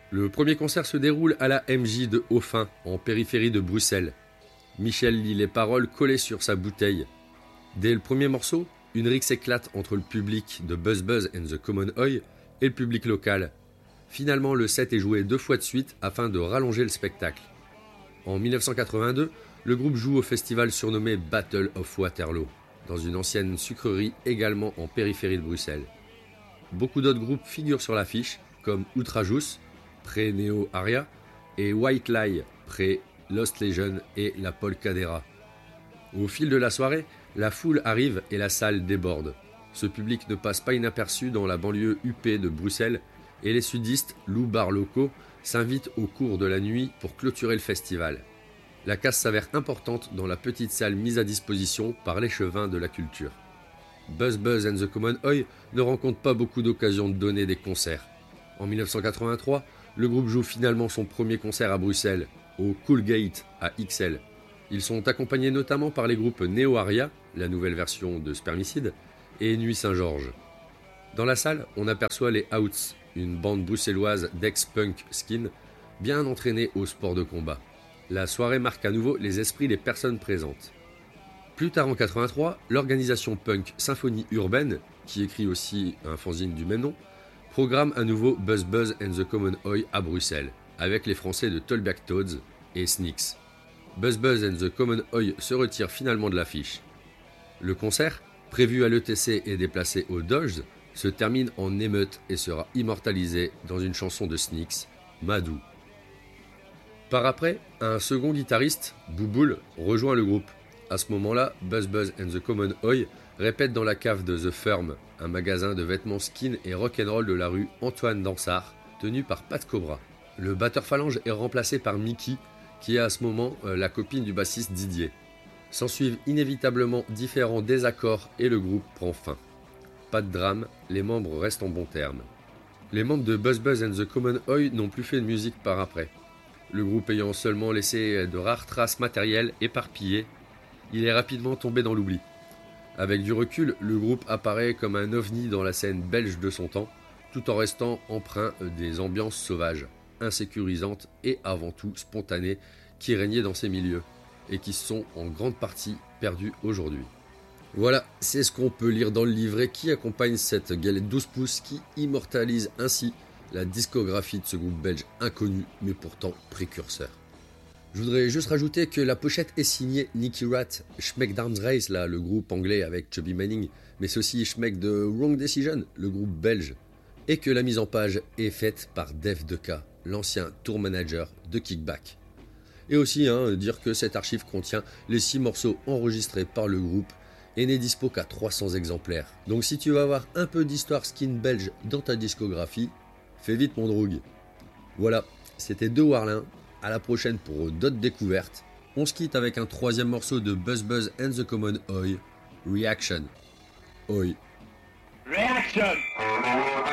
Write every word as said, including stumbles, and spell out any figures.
Le premier concert se déroule à la M J de Hautfin, en périphérie de Bruxelles. Michel lit les paroles collées sur sa bouteille. Dès le premier morceau, une rixe éclate entre le public de Buzz Buzz and the Common Oi et le public local. Finalement, le set est joué deux fois de suite afin de rallonger le spectacle. En dix-neuf cent quatre-vingt-deux, le groupe joue au festival surnommé Battle of Waterloo, dans une ancienne sucrerie également en périphérie de Bruxelles. Beaucoup d'autres groupes figurent sur l'affiche, comme Outrajous, près Neo Aria, et White Lie, près Lost Legion et la Polkadera. Au fil de la soirée, la foule arrive et la salle déborde. Ce public ne passe pas inaperçu dans la banlieue huppée de Bruxelles et les sudistes, loups-bars locaux, s'invitent au cours de la nuit pour clôturer le festival. La casse s'avère importante dans la petite salle mise à disposition par l'échevin de la culture. Buzz Buzz and the Common Oi ne rencontre pas beaucoup d'occasions de donner des concerts. En dix-neuf cent quatre-vingt-trois, le groupe joue finalement son premier concert à Bruxelles, au Cool Gate à X L. Ils sont accompagnés notamment par les groupes Neo Aria, la nouvelle version de Spermicide, et Nuit Saint-Georges. Dans la salle, on aperçoit les Outs, une bande bruxelloise d'ex-punk skin, bien entraînée au sport de combat. La soirée marque à nouveau les esprits des personnes présentes. Plus tard en quatre-vingt-trois, l'organisation punk Symphonie Urbaine, qui écrit aussi un fanzine du même nom, programme à nouveau Buzz Buzz and the Common Oi à Bruxelles, avec les Français de Tollback Toads et Snicks. Buzz Buzz and the Common Oi se retire finalement de l'affiche. Le concert, prévu à l'E T C et déplacé au Dodge, se termine en émeute et sera immortalisé dans une chanson de Snicks, Madou. Par après, un second guitariste, Bouboule, rejoint le groupe. À ce moment-là, Buzz Buzz and the Common Oi répète dans la cave de The Firm, un magasin de vêtements skin et rock'n'roll de la rue Antoine Dansart, tenu par Pat Cobra. Le batteur phalange est remplacé par Mickey, qui est à ce moment euh, la copine du bassiste Didier. S'ensuivent inévitablement différents désaccords et le groupe prend fin. Pas de drame, les membres restent en bons termes. Les membres de Buzz Buzz and the Common Oi n'ont plus fait de musique par après. Le groupe ayant seulement laissé de rares traces matérielles éparpillées, il est rapidement tombé dans l'oubli. Avec du recul, le groupe apparaît comme un ovni dans la scène belge de son temps, tout en restant empreint des ambiances sauvages, insécurisantes et avant tout spontanées qui régnaient dans ces milieux, et qui sont en grande partie perdus aujourd'hui. Voilà, c'est ce qu'on peut lire dans le livret qui accompagne cette galette douze pouces qui immortalise ainsi la discographie de ce groupe belge inconnu mais pourtant précurseur. Je voudrais juste rajouter que la pochette est signée Nicky Rat, Schmeck Darms Race, là, le groupe anglais avec Chubby Manning, mais c'est aussi Schmeck de Wrong Decision, le groupe belge, et que la mise en page est faite par Dave Deca, l'ancien tour manager de Kickback. Et aussi hein, dire que cette archive contient les six morceaux enregistrés par le groupe et n'est dispo qu'à trois cents exemplaires. Donc si tu veux avoir un peu d'histoire skin belge dans ta discographie, fais vite mon drogue. Voilà, c'était De Warlin. À la prochaine pour d'autres découvertes. On se quitte avec un troisième morceau de Buzz Buzz and the Common Oi, Reaction. Oi. Reaction.